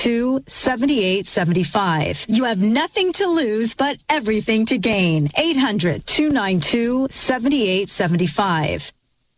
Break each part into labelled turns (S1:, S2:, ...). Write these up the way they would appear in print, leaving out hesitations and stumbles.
S1: 800-292-7875. You have nothing to lose, but everything to gain. 800-292-7875.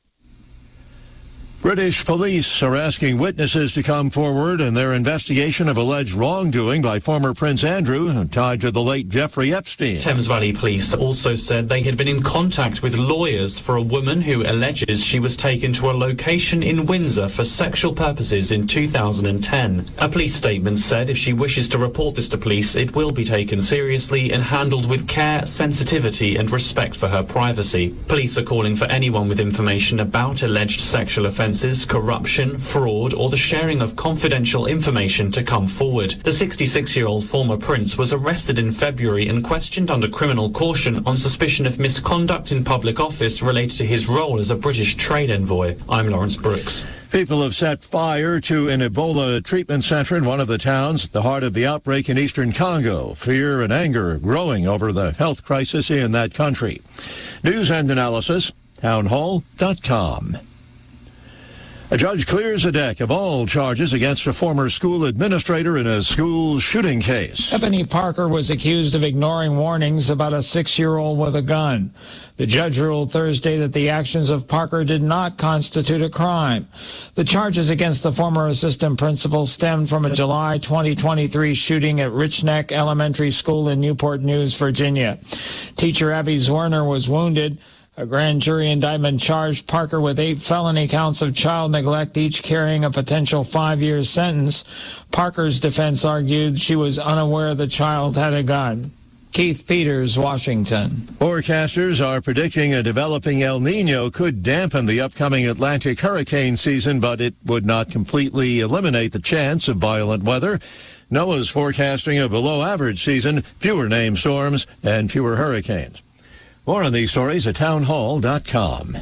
S2: British police are asking witnesses to come forward in their investigation of alleged wrongdoing by former Prince Andrew tied to the late Jeffrey Epstein.
S3: Thames Valley Police also said they had been in contact with lawyers for a woman who alleges she was taken to a location in Windsor for sexual purposes in 2010. A police statement said if she wishes to report this to police, it will be taken seriously and handled with care, sensitivity and respect for her privacy. Police are calling for anyone with information about alleged sexual offences, corruption, fraud, or the sharing of confidential information to come forward. The 66-year-old former prince was arrested in February and questioned under criminal caution on suspicion of misconduct in public office related to his role as a British trade envoy. I'm Lawrence Brooks.
S2: People have set fire to an Ebola treatment center in one of the towns at the heart of the outbreak in eastern Congo. Fear and anger growing over the health crisis in that country. News and analysis, townhall.com. A judge clears the deck of all charges against a former school administrator in a school shooting case.
S4: Ebony Parker was accused of ignoring warnings about a 6-year-old with a gun. The judge ruled Thursday that the actions of Parker did not constitute a crime. The charges against the former assistant principal stemmed from a July 2023 shooting at Rich Neck Elementary School in Newport News, Virginia. Teacher Abby Zwerner was wounded. A grand jury indictment charged Parker with 8 felony counts of child neglect, each carrying a potential 5-year sentence. Parker's defense argued she was unaware the child had a gun. Keith Peters, Washington.
S2: Forecasters are predicting a developing El Nino could dampen the upcoming Atlantic hurricane season, but it would not completely eliminate the chance of violent weather. NOAA's forecasting a below-average season, fewer named storms, and fewer hurricanes. More on these stories at townhall.com.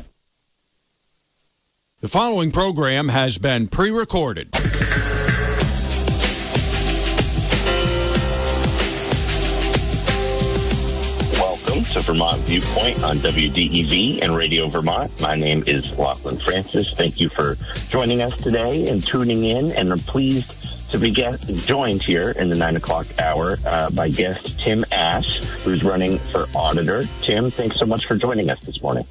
S5: The following program has been pre-recorded.
S6: Welcome to Vermont Viewpoint on WDEV and Radio Vermont. My name is Lachlan Francis. Thank you for joining us today and tuning in, and I'm pleased to be joined here in the 9 o'clock hour by guest Tim Ash, who's running for auditor. Tim, thanks so much for joining us this morning.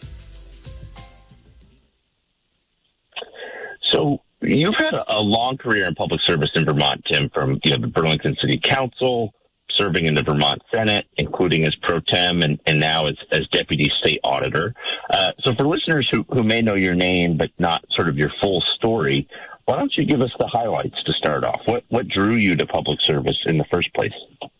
S6: So you've had a long career in public service in Vermont, Tim, from the Burlington City Council, serving in the Vermont Senate, including as pro tem and now as deputy state auditor. So for listeners who may know your name but not sort of your full story, why don't you give us the highlights to start off? What drew you to public service in the first place?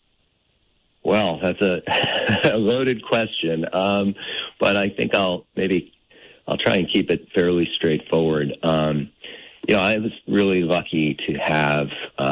S7: Well, that's a loaded question, but I think I'll try and keep it fairly straightforward. I was really lucky to have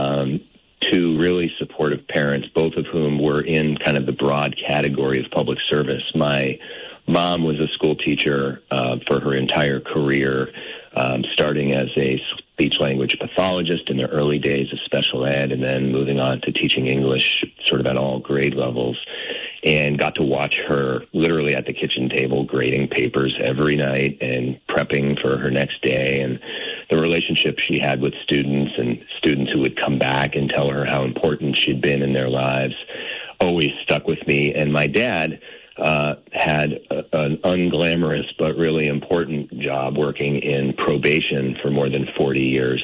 S7: 2 really supportive parents, both of whom were in kind of the broad category of public service. My mom was a school teacher for her entire career, starting as a speech-language pathologist in the early days of special ed, and then moving on to teaching English sort of at all grade levels, and got to watch her literally at the kitchen table grading papers every night and prepping for her next day, and the relationship she had with students and students who would come back and tell her how important she'd been in their lives always stuck with me. And my dad had an unglamorous but really important job working in probation for more than 40 years,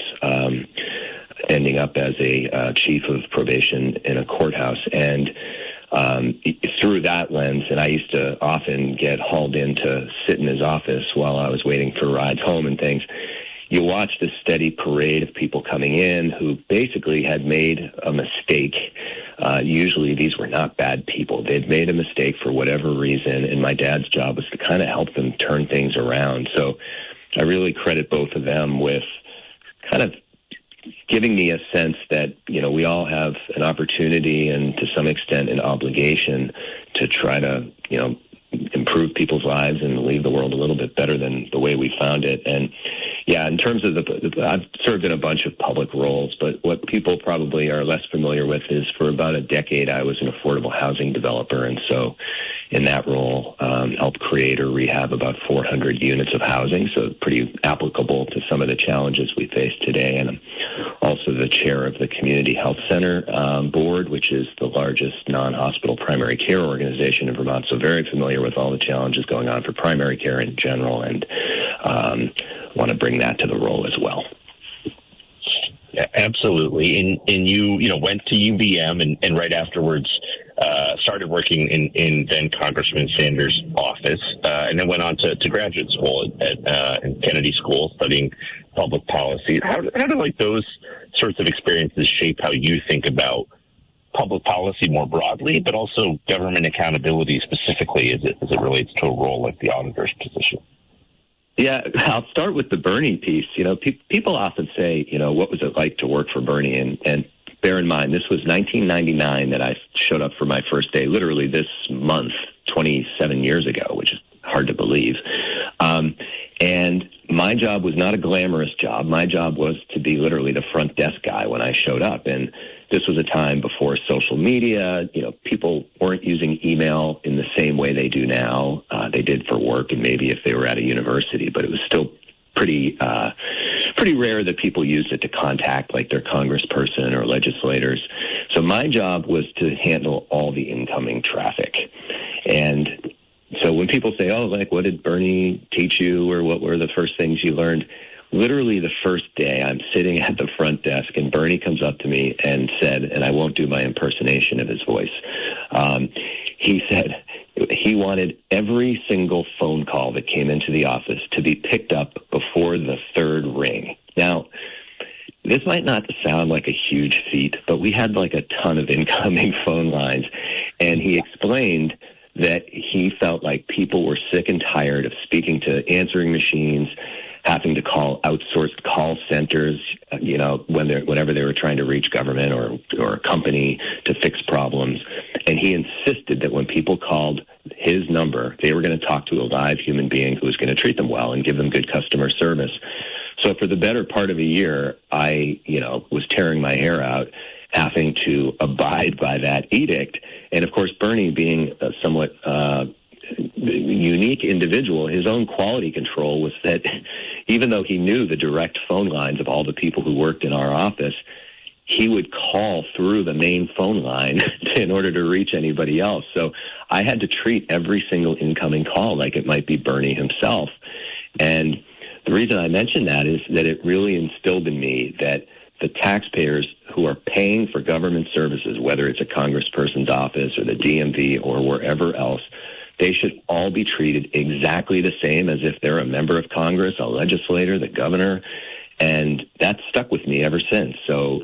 S7: ending up as a chief of probation in a courthouse. And through that lens, and I used to often get hauled in to sit in his office while I was waiting for rides home and things, you watch this steady parade of people coming in who basically had made a mistake. Usually these were not bad people. They'd made a mistake for whatever reason, and my dad's job was to kind of help them turn things around. So I really credit both of them with kind of giving me a sense that, we all have an opportunity and to some extent an obligation to try to, improve people's lives and leave the world a little bit better than the way we found it. And yeah, in terms of I've served in a bunch of public roles, but what people probably are less familiar with is for about a decade, I was an affordable housing developer. And so in that role, helped create or rehab about 400 units of housing. So pretty applicable to some of the challenges we face today. And I'm also the chair of the Community Health Center board, which is the largest non-hospital primary care organization in Vermont. So very familiar with all the challenges going on for primary care in general, and want to bring that to the role as well.
S6: Yeah, absolutely. And you went to UVM and right afterwards started working in then Congressman Sanders' office, and then went on to graduate school at Kennedy School studying public policy. How do like those sorts of experiences shape how you think about public policy more broadly, but also government accountability specifically as it relates to a role like the auditor's position?
S7: Yeah, I'll start with the Bernie piece. People often say, what was it like to work for Bernie? And bear in mind, this was 1999 that I showed up for my first day, literally this month, 27 years ago, which is hard to believe. And my job was not a glamorous job. My job was to be literally the front desk guy when I showed up. And this was a time before social media. People weren't using email in the same way they do now. They did for work and maybe if they were at a university, but it was still pretty rare that people used it to contact like their congressperson or legislators. So my job was to handle all the incoming traffic. And so when people say, what did Bernie teach you, or what were the first things you learned? Literally the first day I'm sitting at the front desk and Bernie comes up to me and said, and I won't do my impersonation of his voice, he said he wanted every single phone call that came into the office to be picked up before the third ring. Now, this might not sound like a huge feat, but we had like a ton of incoming phone lines, and he explained that he felt like people were sick and tired of speaking to answering machines, having to call outsourced call centers, whenever they were trying to reach government or a company to fix problems. And he insisted that when people called his number, they were going to talk to a live human being who was going to treat them well and give them good customer service. So for the better part of a year, I, was tearing my hair out, having to abide by that edict. And of course, Bernie being a somewhat unique individual, his own quality control was that even though he knew the direct phone lines of all the people who worked in our office, he would call through the main phone line in order to reach anybody else. So I had to treat every single incoming call like it might be Bernie himself. And the reason I mention that is that it really instilled in me that the taxpayers who are paying for government services, whether it's a congressperson's office or the DMV or wherever else, they should all be treated exactly the same as if they're a member of Congress, a legislator, the governor, and that's stuck with me ever since. So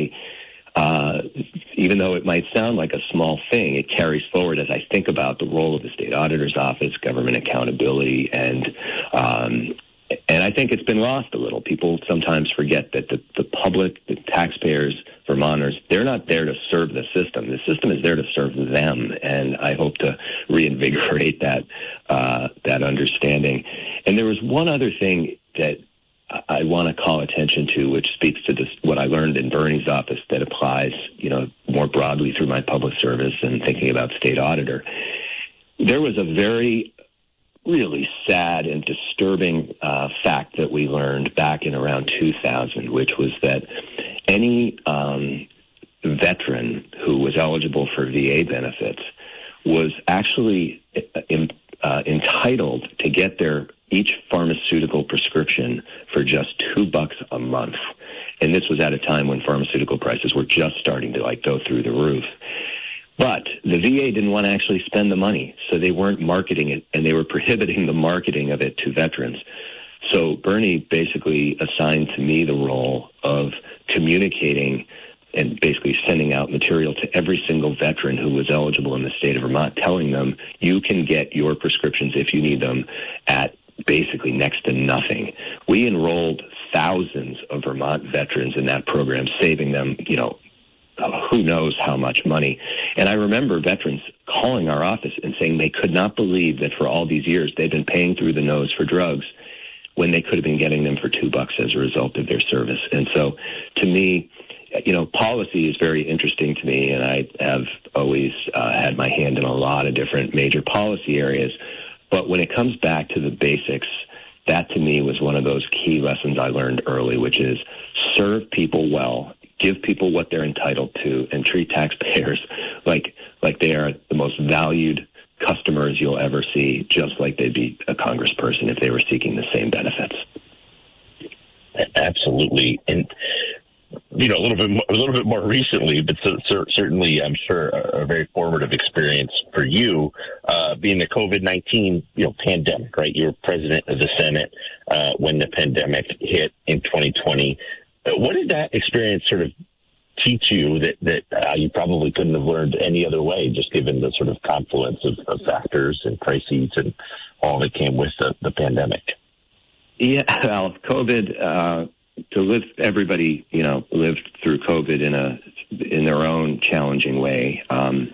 S7: even though it might sound like a small thing, it carries forward as I think about the role of the state auditor's office, government accountability, and I think it's been lost a little. People sometimes forget that the public, the taxpayers, Vermonters, they're not there to serve the system. The system is there to serve them, and I hope to reinvigorate that understanding. And there was one other thing that I want to call attention to, which speaks to this, what I learned in Bernie's office that applies, more broadly through my public service and thinking about state auditor. There was a very really sad and disturbing fact that we learned back in around 2000, which was that any veteran who was eligible for VA benefits was actually entitled to get each pharmaceutical prescription for just $2 a month. And this was at a time when pharmaceutical prices were just starting to go through the roof. But the VA didn't want to actually spend the money, so they weren't marketing it, and they were prohibiting the marketing of it to veterans. So Bernie basically assigned to me the role of communicating and basically sending out material to every single veteran who was eligible in the state of Vermont, telling them you can get your prescriptions if you need them at basically next to nothing. We enrolled thousands of Vermont veterans in that program, saving them, who knows how much money. And I remember veterans calling our office and saying they could not believe that for all these years they'd been paying through the nose for drugs when they could have been getting them for $2 as a result of their service. And so to me, policy is very interesting to me, and I have always had my hand in a lot of different major policy areas. But when it comes back to the basics, that to me was one of those key lessons I learned early, which is serve people well, give people what they're entitled to, and treat taxpayers like they are the most valued customers you'll ever see, just like they'd be a congressperson if they were seeking the same benefits.
S6: Absolutely. And a little bit more recently, but certainly, I'm sure, a very formative experience for you, being the COVID-19, pandemic. Right, you were president of the Senate when the pandemic hit in 2020. What did that experience sort of teach you that you probably couldn't have learned any other way, just given the sort of confluence of factors and crises and all that came with the pandemic?
S7: Yeah, well, COVID. Everybody, lived through COVID in their own challenging way.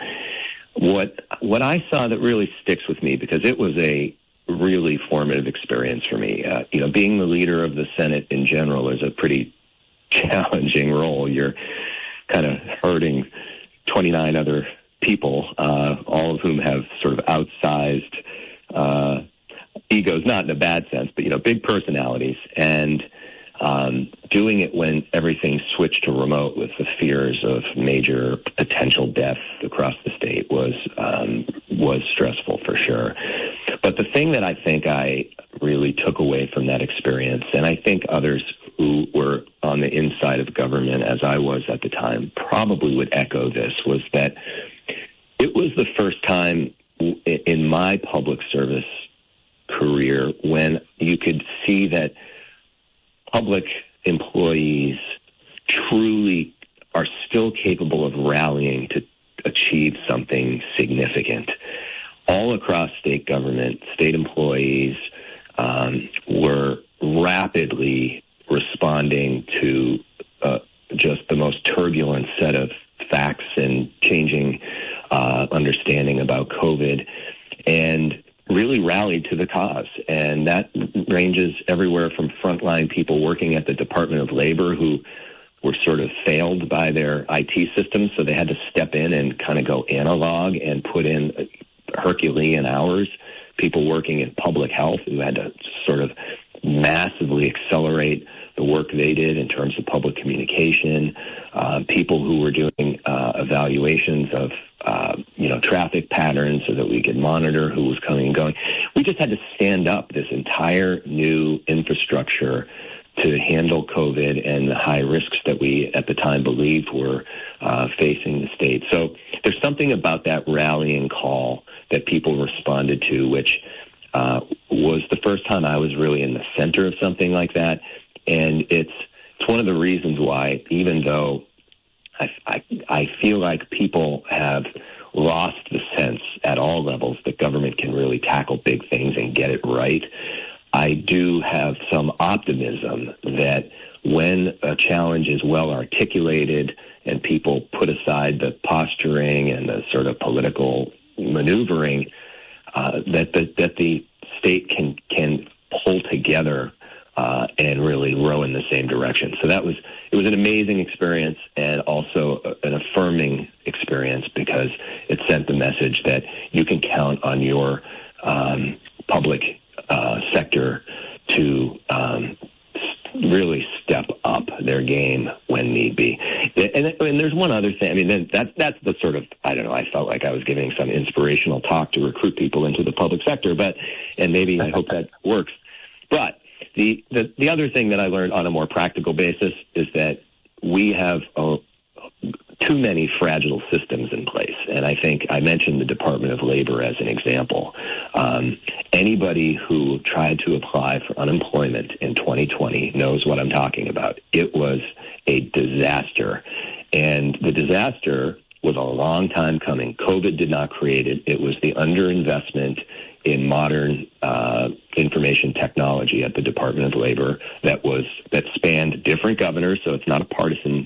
S7: What I saw that really sticks with me, because it was a really formative experience for me. Being the leader of the Senate in general is a pretty challenging role. You're kind of herding 29 other people, all of whom have sort of outsized egos, not in a bad sense, but big personalities, and doing it when everything switched to remote with the fears of major potential death across the state was stressful for sure. But the thing that I think I really took away from that experience, and I think others who were on the inside of government, as I was at the time, probably would echo this, was that it was the first time in my public service career when you could see that public employees truly are still capable of rallying to achieve something significant. All across state government, state employees were rapidly responding to just the most turbulent set of facts and changing understanding about COVID, and really rallied to the cause. And that ranges everywhere from frontline people working at the Department of Labor who were sort of failed by their IT systems, so they had to step in and kind of go analog and put in Herculean hours. People working in public health who had to sort of massively accelerate the work they did in terms of public communication, people who were doing evaluations of traffic patterns so that we could monitor who was coming and going. We just had to stand up this entire new infrastructure to handle COVID and the high risks that we at the time believed were facing the state. So there's something about that rallying call that people responded to, which was the first time I was really in the center of something like that. And it's one of the reasons why, even though I feel like people have lost the sense at all levels that government can really tackle big things and get it right, I do have some optimism that when a challenge is well articulated and people put aside the posturing and the sort of political maneuvering, that the state can pull together and really row in the same direction. So it was an amazing experience, and also an affirming experience, because it sent the message that you can count on your public sector to really step up their game when need be. And there's one other thing. I mean, that's the sort of, I don't know, I felt like I was giving some inspirational talk to recruit people into the public sector, and maybe I hope that works. But the other thing that I learned on a more practical basis is that we have too many fragile systems in place. And I think I mentioned the Department of Labor as an example. Anybody who tried to apply for unemployment in 2020 knows what I'm talking about. It was a disaster. And the disaster was a long time coming. COVID did not create it. It was the underinvestment in modern information technology at the Department of Labor that spanned different governors, so it's not a partisan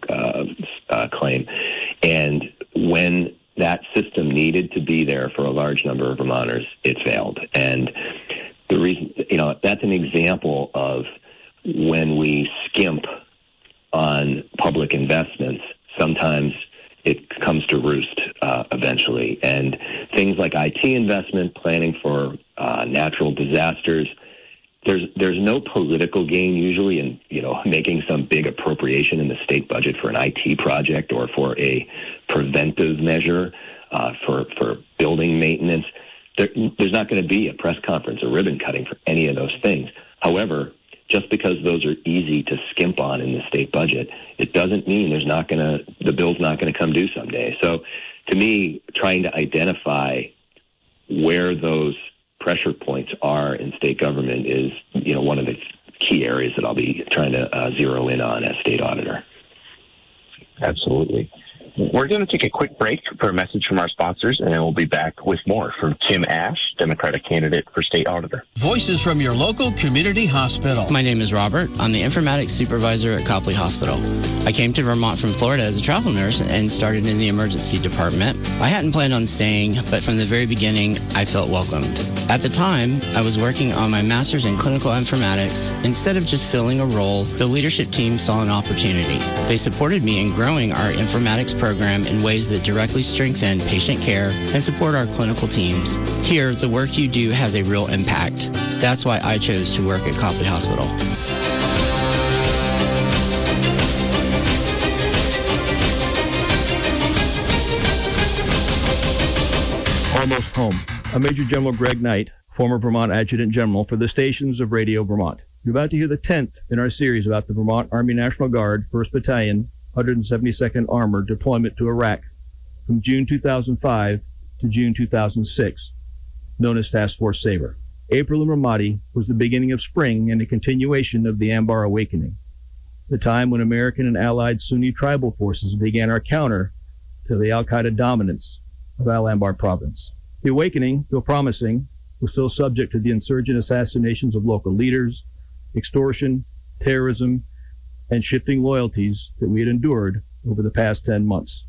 S7: claim. And when that system needed to be there for a large number of Vermonters, it failed. And the reason, that's an example of when we skimp on public investments, sometimes it comes to roost eventually. And things like IT investment, planning for natural disasters, there's no political gain usually in, making some big appropriation in the state budget for an IT project or for a preventive measure for building maintenance. There's not going to be a press conference or ribbon cutting for any of those things. However, just because those are easy to skimp on in the state budget, it doesn't mean the bill's not going to come due someday. So to me, trying to identify where those pressure points are in state government is, one of the key areas that I'll be trying to zero in on as state auditor.
S6: Absolutely. We're going to take a quick break for a message from our sponsors, and then we'll be back with more from Tim Ash, Democratic candidate for state auditor.
S8: Voices from your local community hospital.
S9: My name is Robert. I'm the informatics supervisor at Copley Hospital. I came to Vermont from Florida as a travel nurse and started in the emergency department. I hadn't planned on staying, but from the very beginning, I felt welcomed. At the time, I was working on my master's in clinical informatics. Instead of just filling a role, the leadership team saw an opportunity. They supported me in growing our informatics program in ways that directly strengthen patient care and support our clinical teams. Here, the work you do has a real impact. That's why I chose to work at Copley Hospital.
S10: Almost home. I'm Major General Greg Knight, former Vermont Adjutant General for the stations of Radio Vermont. You're about to hear the 10th in our series about the Vermont Army National Guard, 1st Battalion, 172nd Armored deployment to Iraq from June 2005 to June 2006, known as Task Force Sabre. April in Ramadi was the beginning of spring and a continuation of the Anbar Awakening, the time when American and allied Sunni tribal forces began our counter to the al-Qaeda dominance of Al-Anbar province. The awakening, though promising, was still subject to the insurgent assassinations of local leaders, extortion, terrorism, and shifting loyalties that we had endured over the past 10 months.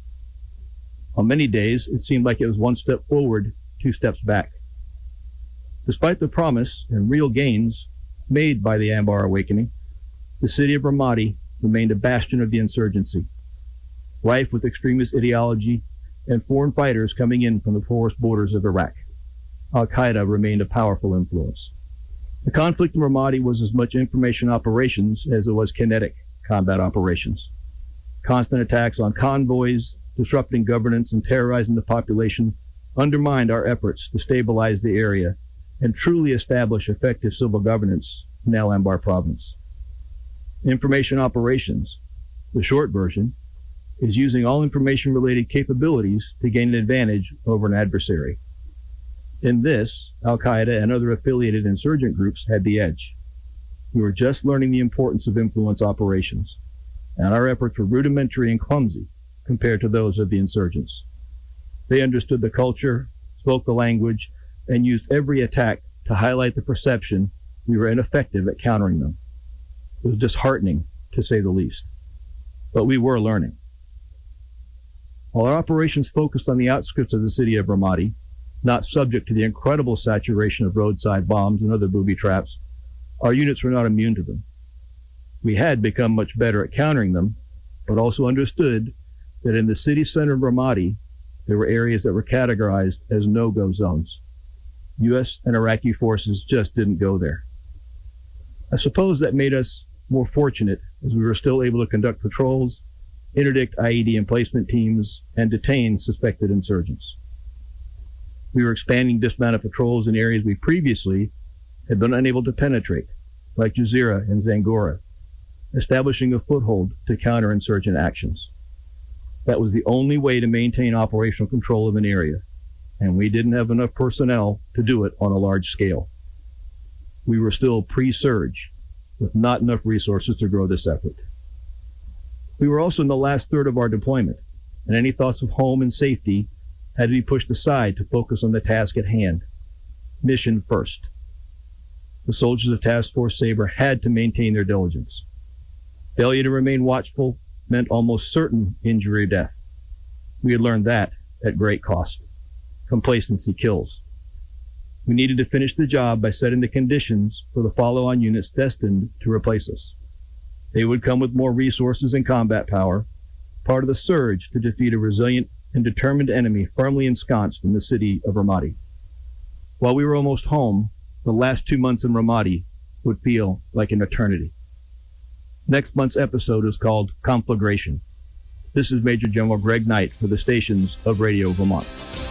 S10: On many days, it seemed like it was one step forward, 2 steps back. Despite the promise and real gains made by the Anbar Awakening, the city of Ramadi remained a bastion of the insurgency, rife with extremist ideology and foreign fighters coming in from the porous borders of Iraq. Al-Qaeda remained a powerful influence. The conflict in Ramadi was as much information operations as it was kinetic combat operations. Constant attacks on convoys, disrupting governance and terrorizing the population undermined our efforts to stabilize the area and truly establish effective civil governance in Al-Anbar province. Information operations, the short version, is using all information-related capabilities to gain an advantage over an adversary. In this, Al-Qaeda and other affiliated insurgent groups had the edge. We were just learning the importance of influence operations, and our efforts were rudimentary and clumsy compared to those of the insurgents. They understood the culture, spoke the language, and used every attack to highlight the perception we were ineffective at countering them. It was disheartening, to say the least. But we were learning. While our operations focused on the outskirts of the city of Ramadi, not subject to the incredible saturation of roadside bombs and other booby traps, our units were not immune to them. We had become much better at countering them, but also understood that in the city center of Ramadi, there were areas that were categorized as no-go zones. U.S. and Iraqi forces just didn't go there. I suppose that made us more fortunate as we were still able to conduct patrols, interdict IED emplacement teams, and detain suspected insurgents. We were expanding dismounted patrols in areas we previously had been unable to penetrate, like Jazeera and Zangora, establishing a foothold to counter insurgent actions. That was the only way to maintain operational control of an area, and we didn't have enough personnel to do it on a large scale. We were still pre-surge, with not enough resources to grow this effort. We were also in the last third of our deployment, and any thoughts of home and safety had to be pushed aside to focus on the task at hand. Mission first. The soldiers of Task Force Sabre had to maintain their diligence. Failure to remain watchful meant almost certain injury or death. We had learned that at great cost. Complacency kills. We needed to finish the job by setting the conditions for the follow-on units destined to replace us. They would come with more resources and combat power, part of the surge to defeat a resilient and determined enemy firmly ensconced in the city of Ramadi. While we were almost home, the last 2 months in Ramadi would feel like an eternity. Next month's episode is called Conflagration. This is Major General Greg Knight for the stations of Radio Vermont.